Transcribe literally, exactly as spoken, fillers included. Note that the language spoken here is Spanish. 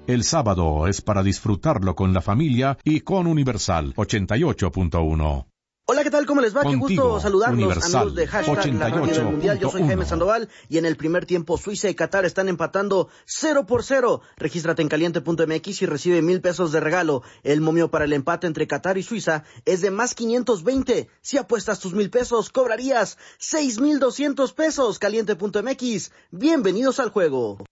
El sábado es para disfrutarlo con la familia y con Universal ochenta y ocho punto uno. Hola, ¿qué tal? ¿Cómo les va? Contigo, Qué gusto saludarlos, Universal, amigos de Hashtag La Radio del Mundial. Yo soy Jaime Sandoval y en el primer tiempo Suiza y Qatar están empatando cero por cero. Regístrate en caliente punto m x y recibe mil pesos de regalo. El momio para el empate entre Qatar y Suiza es de más quinientos veinte. Si apuestas tus mil pesos, cobrarías seis mil doscientos pesos. caliente punto m x. Bienvenidos al juego.